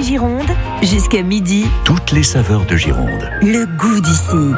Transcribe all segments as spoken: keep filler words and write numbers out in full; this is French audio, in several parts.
Gironde, jusqu'à midi. Toutes les saveurs de Gironde. Le goût d'ici.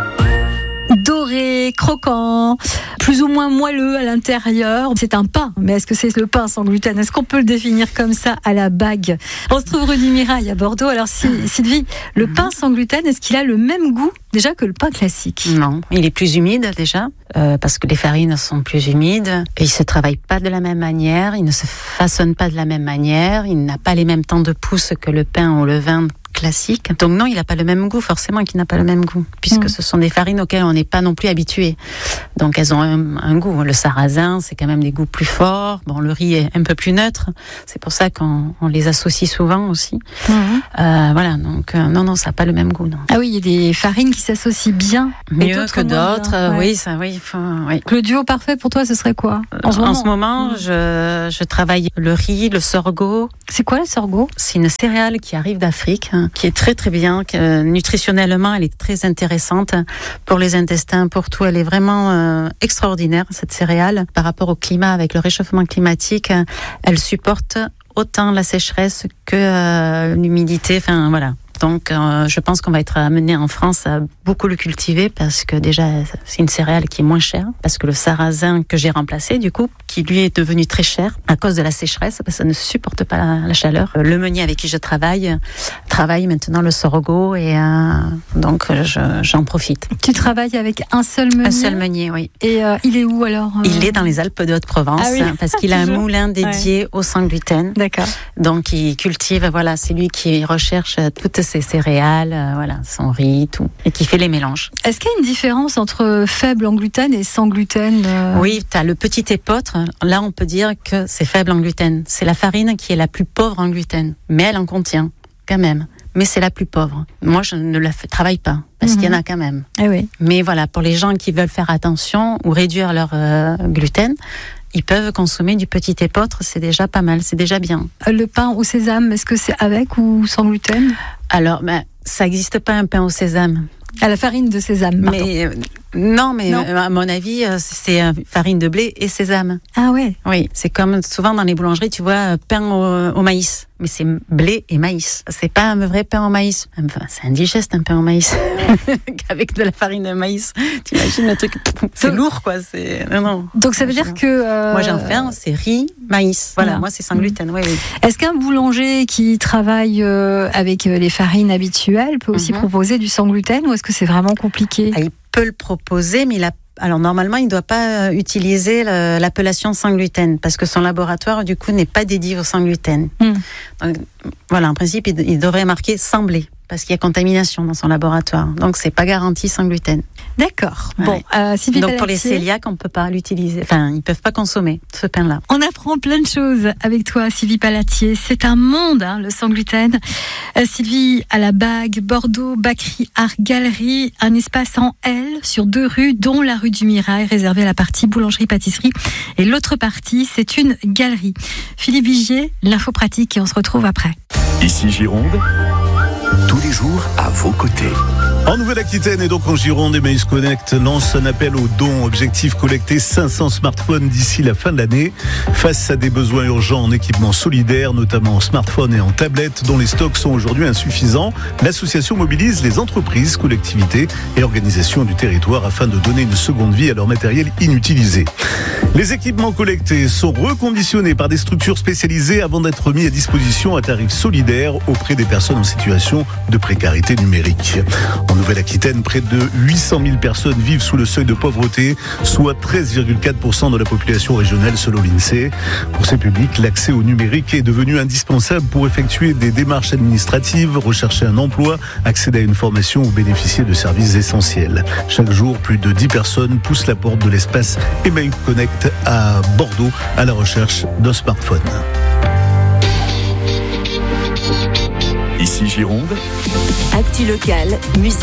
Doré, croquant, plus ou moins moelleux à l'intérieur. C'est un pain, mais est-ce que c'est le pain sans gluten ? Est-ce qu'on peut le définir comme ça à la bague ? On se trouve rue du Mirail à Bordeaux. Alors Sylvie, le pain sans gluten, est-ce qu'il a le même goût déjà que le pain classique ? Non, il est plus humide déjà, euh, parce que les farines sont plus humides. Et il se travaille pas de la même manière, il ne se façonne pas de la même manière, il n'a pas les mêmes temps de pousse que le pain au levain classique. Donc non, il n'a pas le même goût, forcément qu'il n'a pas le même goût, puisque mmh. ce sont des farines auxquelles on n'est pas non plus habitué. Donc elles ont un, un goût. Le sarrasin, c'est quand même des goûts plus forts. Bon, le riz est un peu plus neutre. C'est pour ça qu'on on les associe souvent aussi. Mmh. Euh, voilà, donc euh, non, non, ça n'a pas le même goût. Non. Ah oui, il y a des farines qui s'associent bien. Mieux que d'autres. Ouais. Oui, ça, oui, faut, oui. Le duo parfait pour toi, ce serait quoi ? En ce moment, en ce moment mmh. je, je travaille le riz, le sorgho. C'est quoi le sorgho ? C'est une céréale qui arrive d'Afrique, qui est très très bien, que, nutritionnellement elle est très intéressante pour les intestins, pour tout, elle est vraiment euh, extraordinaire cette céréale. Par rapport au climat, avec le réchauffement climatique, elle supporte autant la sécheresse que euh, l'humidité, enfin voilà. Donc, euh, je pense qu'on va être amené en France à beaucoup le cultiver parce que déjà, c'est une céréale qui est moins chère. Parce que le sarrasin que j'ai remplacé, du coup, qui lui est devenu très cher à cause de la sécheresse, parce que ça ne supporte pas la, la chaleur. Le meunier avec qui je travaille travaille maintenant le sorgho et euh, donc je, j'en profite. Tu travailles avec un seul meunier ? Un seul meunier, oui. Et euh, il est où alors ? Il est dans les Alpes de Haute-Provence, ah oui. parce qu'il a un moulin dédié ouais. au sans gluten. D'accord. Donc, il cultive, voilà, c'est lui qui recherche toutes ces céréales, euh, voilà, son riz, tout, et qui fait les mélanges. Est-ce qu'il y a une différence entre faible en gluten et sans gluten ? euh... Oui, tu as le petit épeautre. Là, on peut dire que c'est faible en gluten. C'est la farine qui est la plus pauvre en gluten, mais elle en contient quand même. Mais c'est la plus pauvre. Moi, je ne la f- travaille pas, parce mmh. qu'il y en a quand même. Eh oui. Mais voilà, pour les gens qui veulent faire attention ou réduire leur euh, gluten, ils peuvent consommer du petit épeautre, c'est déjà pas mal, c'est déjà bien. Le pain au sésame, est-ce que c'est avec ou sans gluten ? Alors, ben, ça n'existe pas un pain au sésame. À la farine de sésame, pardon. Mais, euh, non, mais non. Euh, à mon avis, euh, c'est euh, farine de blé et sésame. Ah ouais. Oui, c'est comme souvent dans les boulangeries, tu vois, euh, pain au, au maïs. Mais c'est blé et maïs. C'est pas un vrai pain au maïs. Enfin, c'est indigeste un pain au maïs. Avec de la farine de maïs. T'imagines le truc, c'est Donc, lourd quoi. C'est... Non, non. Donc ça veut dire que... Euh... Moi j'en fais un, c'est riz, maïs. Voilà, voilà. Moi c'est sans gluten. Oui, oui. Est-ce qu'un boulanger qui travaille euh, avec les farines habituelles peut aussi mm-hmm. proposer du sans gluten ou est-ce que c'est vraiment compliqué ? Ah, il peut le proposer, mais il a Alors normalement, il ne doit pas utiliser le, l'appellation sans gluten parce que son laboratoire, du coup, n'est pas dédié au sans gluten. Mm. Donc, voilà, en principe, il, il devrait marquer sans blé parce qu'il y a contamination dans son laboratoire. Donc, c'est pas garanti sans gluten. D'accord. Ouais. Bon, euh, Sylvie Donc, Pelletier, pour les cœliaques, on peut pas l'utiliser. Enfin, ils peuvent pas consommer ce pain-là. On apprend plein de choses avec toi, Sylvie Pelletier. C'est un monde, hein, le sans gluten. Euh, Sylvie, à la Bague, Bordeaux, Bacri Art Galerie, un espace en L sur deux rues, dont la rue du Mirail, réservée à la partie boulangerie-pâtisserie. Et l'autre partie, c'est une galerie. Philippe Vigier, l'info pratique, et on se retrouve après. Ici Gironde, tous les jours à vos côtés. En Nouvelle-Aquitaine et donc en Gironde, Emmaüs Connect lance un appel aux dons. Objectif collecter cinq cents smartphones d'ici la fin de l'année. Face à des besoins urgents en équipement solidaire, notamment en smartphones et en tablettes, dont les stocks sont aujourd'hui insuffisants, l'association mobilise les entreprises, collectivités et organisations du territoire afin de donner une seconde vie à leur matériel inutilisé. Les équipements collectés sont reconditionnés par des structures spécialisées avant d'être mis à disposition à tarif solidaire auprès des personnes en situation de précarité numérique. En Nouvelle-Aquitaine, près de huit cent mille personnes vivent sous le seuil de pauvreté, soit treize virgule quatre pour cent de la population régionale selon l'INSEE. Pour ces publics, l'accès au numérique est devenu indispensable pour effectuer des démarches administratives, rechercher un emploi, accéder à une formation ou bénéficier de services essentiels. Chaque jour, plus de dix personnes poussent la porte de l'espace Emmaüs Connect à Bordeaux à la recherche d'un smartphone. Ici Gironde. Actu locale, musique.